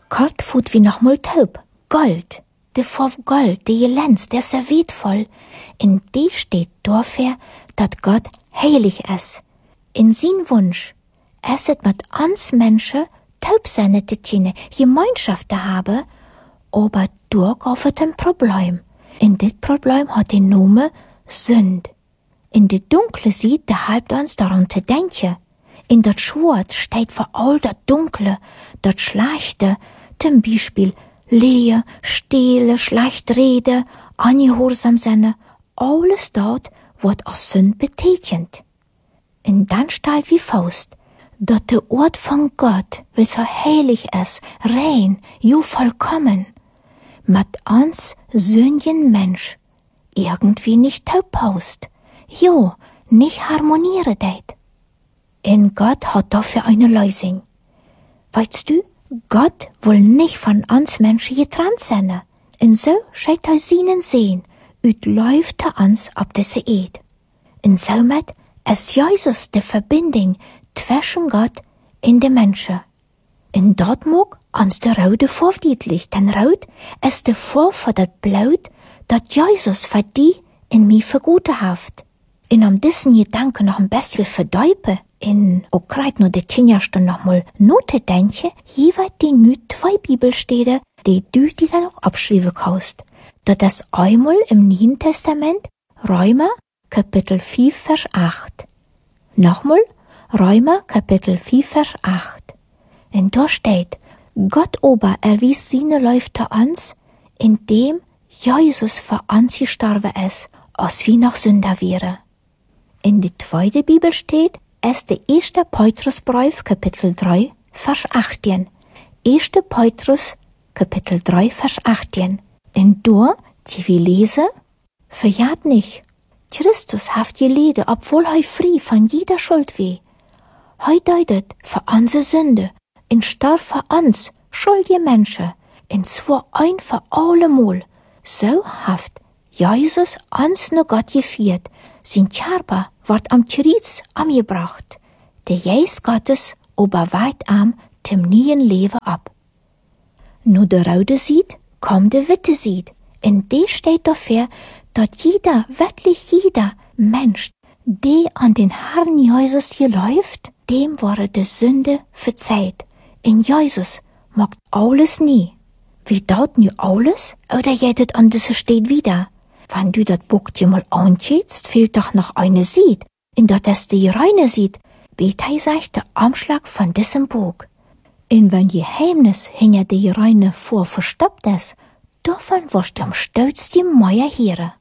Kort fut wie noch mal taub. Gold. De Vorf Gold, de Jelenz, der so wertvoll. In die steht dafür, dat Gott heilig ist. In sin Wunsch, es mit uns Menschen taub seine Tittine, Gemeinschaft habe, aber durch auf ein Problem. In dit Problem hat den Name Sünd. In de Dunkle sieht, der halbt uns daran zu denken. In dat Schwarz steht vor all dat Dunkle, dat Schlechte, zum Beispiel Lehe, Stehle, Schlechtrede, Ungehorsam sein, alles dort, wat als Sünd betekent. Und dann steht wie Faust, dat der Ort von Gott, wie so heilig ist, rein, jo vollkommen, mit uns sündigen Mensch irgendwie nicht taub haust, jo, nicht harmoniere deit. Und Gott hat dafür eine Lösung. Weißt du, Gott will nicht von uns Menschen getrennt sein. Und so scheint er seinen sehen, ut läuft er uns auf diese Erde. Und somit ist Jesus die Verbindung zwischen Gott und den Menschen. Und dort mag uns der rote vordietlich, denn rot ist der Vor für das Blut, das Jesus für die in mir vergute haft. Und diesen Gedanken noch ein bisschen verdäupen, in auch grad nur die 10 Stunden noch mal Note denke, jeweils die nüt 2 Bibelstelle, die du dir dann auch abschreiben kannst. Das ist einmal im Neuen Testament, Römer, Kapitel 4, Vers 8. Nochmal, Römer, Kapitel 4, Vers 8. Und da steht, Gott aber erwies seine Läufe uns, indem Jesus für uns gestorben ist, als wir noch Sünder wären. In der 2. Bibel steht, ist der 1. Petrusbrief, Kapitel 3, Vers 18. 1. Petrus, Kapitel 3, Vers 18. Und da, die wir lesen, verjagt nicht. Christus haft geleden, obwohl er frei von jeder Schuld weh. Heu deutet für unsere Sünde, und starb für uns, schuldige Menschen, und zwar ein für allemal. So haft Jesus uns nur Gott geführt, sein Körper wird am Kreuz angebracht. Der Geist Gottes oberweit am dem neuen Leben ab. Nur der rote Sied kommt der witte Sied. Und die steht dafür, dass jeder, wirklich jeder Mensch, der an den Herrn Jesus hier läuft, dem wurde die Sünde verzeiht. In Jesus macht alles nie. Wie dort nu alles, oder jedet an diese steht wieder? Wenn du dat Buch dir mal anschaust, fehlt doch noch eine Sied. In dat es die reine Sied, bete sich der Anschlag von diesem Buch. Und wenn Geheimnis hinter die reine vor verstoppt ist, davon wirst du am Stolz die Meier hören.